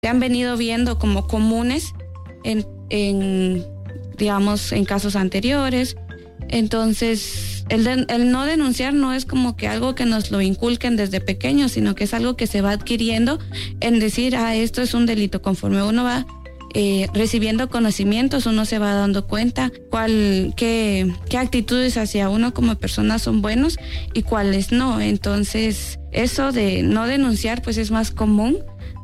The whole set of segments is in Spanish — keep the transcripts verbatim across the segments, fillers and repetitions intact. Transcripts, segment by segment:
se han venido viendo como comunes en, en digamos, en casos anteriores. Entonces, el, de, el no denunciar no es como que algo que nos lo inculquen desde pequeños, sino que es algo que se va adquiriendo en decir, ah, esto es un delito. Conforme uno va eh, recibiendo conocimientos, uno se va dando cuenta cuál, qué, qué actitudes hacia uno como persona son buenos y cuáles no. Entonces, eso de no denunciar, pues es más común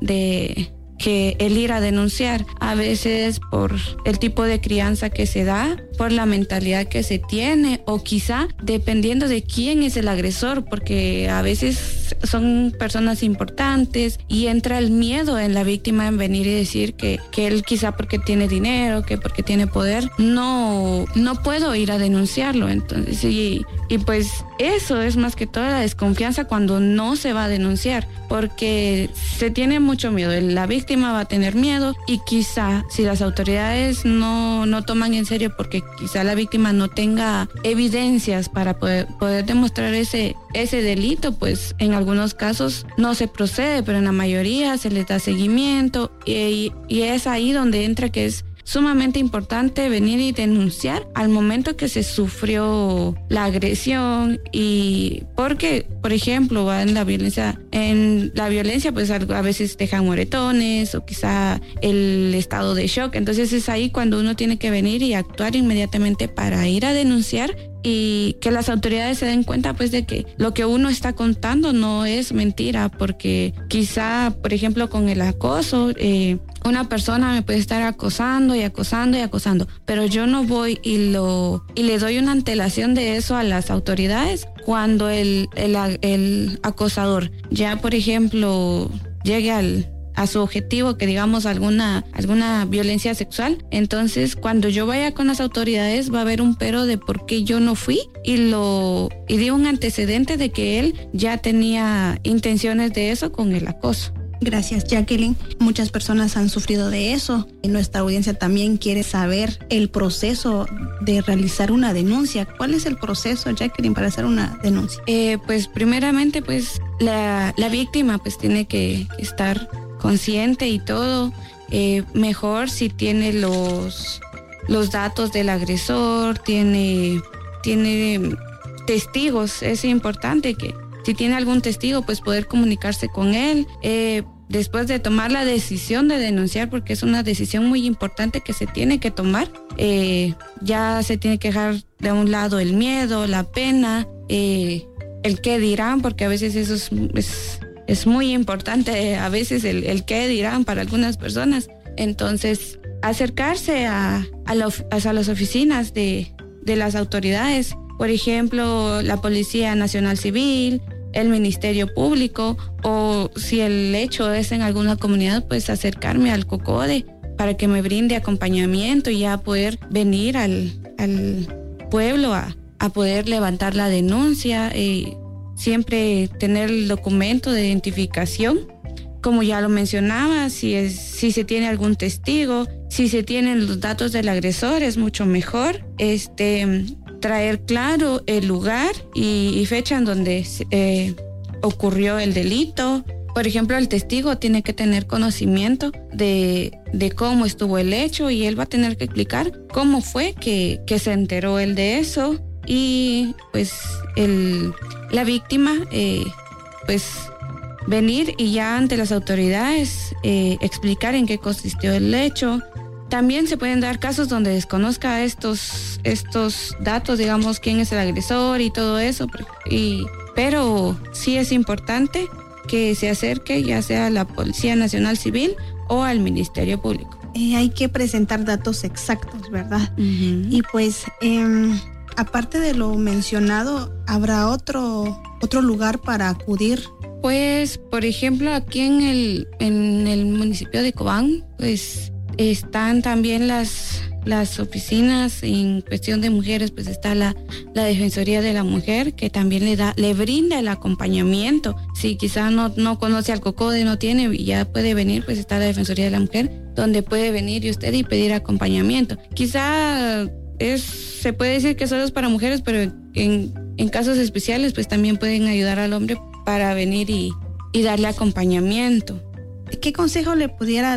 de que el ir a denunciar, a veces por el tipo de crianza que se da, por la mentalidad que se tiene, o quizá dependiendo de quién es el agresor, porque a veces son personas importantes y entra el miedo en la víctima en venir y decir que, que él quizá porque tiene dinero, que porque tiene poder, no, no puedo ir a denunciarlo. Entonces, y, y pues eso es más que todo la desconfianza cuando no se va a denunciar, porque se tiene mucho miedo. La víctima va a tener miedo y quizá si las autoridades no, no toman en serio, porque quizá la víctima no tenga evidencias para poder, poder demostrar ese, ese delito, pues en algunos casos no se procede, pero en la mayoría se les da seguimiento y, y es ahí donde entra que es sumamente importante venir y denunciar al momento que se sufrió la agresión. Y porque, por ejemplo, en la violencia, en la violencia pues a veces dejan moretones o quizá el estado de shock. Entonces es ahí cuando uno tiene que venir y actuar inmediatamente para ir a denunciar y que las autoridades se den cuenta pues de que lo que uno está contando no es mentira, porque quizá, por ejemplo, con el acoso, eh, una persona me puede estar acosando y acosando y acosando, pero yo no voy y lo y le doy una antelación de eso a las autoridades cuando el, el, el acosador ya, por ejemplo, llegue al a su objetivo, que digamos alguna, alguna violencia sexual. Entonces, cuando yo vaya con las autoridades, va a haber un pero de por qué yo no fui y lo y di un antecedente de que él ya tenía intenciones de eso con el acoso. Gracias, Jacqueline. Muchas personas han sufrido de eso. Nuestra audiencia también quiere saber el proceso de realizar una denuncia. ¿Cuál es el proceso, Jacqueline, para hacer una denuncia? Eh, pues primeramente, pues la, la víctima pues tiene que, que estar consciente y todo, eh, mejor si tiene los, los datos del agresor, tiene, tiene testigos. Es importante que si tiene algún testigo, pues poder comunicarse con él, eh, después de tomar la decisión de denunciar, porque es una decisión muy importante que se tiene que tomar. Eh, ya se tiene que dejar de un lado el miedo, la pena, eh, el qué dirán, porque a veces eso es, es Es muy importante a veces el, el qué dirán para algunas personas. Entonces, acercarse a, a, la, a las oficinas de, de las autoridades, por ejemplo, la Policía Nacional Civil, el Ministerio Público, o si el hecho es en alguna comunidad, pues acercarme al COCODE para que me brinde acompañamiento y ya poder venir al, al pueblo a, a poder levantar la denuncia. Eh, Siempre tener el documento de identificación, como ya lo mencionaba, si, es, si se tiene algún testigo, si se tienen los datos del agresor, es mucho mejor. Este, traer claro el lugar y, y fecha en donde eh, ocurrió el delito. Por ejemplo, el testigo tiene que tener conocimiento de, de cómo estuvo el hecho y él va a tener que explicar cómo fue que, que se enteró él de eso. Y pues el, la víctima, eh, pues venir y ya ante las autoridades eh, explicar en qué consistió el hecho. También se pueden dar casos donde desconozca estos, estos datos, digamos, quién es el agresor y todo eso. Y, pero sí es importante que se acerque ya sea a la Policía Nacional Civil o al Ministerio Público. Eh, hay que presentar datos exactos, ¿verdad? Uh-huh. Y pues... Eh, aparte de lo mencionado, ¿habrá otro, otro lugar para acudir? Pues, por ejemplo, aquí en el, en el municipio de Cobán, pues están también las, las oficinas en cuestión de mujeres, pues está la, la Defensoría de la Mujer, que también le da, le brinda el acompañamiento. Si quizá no, no conoce al COCODE, no tiene, y ya puede venir, pues está la Defensoría de la Mujer, donde puede venir y usted y pedir acompañamiento. Quizá es, se puede decir que solo es para mujeres, pero en, en casos especiales pues también pueden ayudar al hombre para venir y, y darle acompañamiento. ¿Qué consejo le pudiera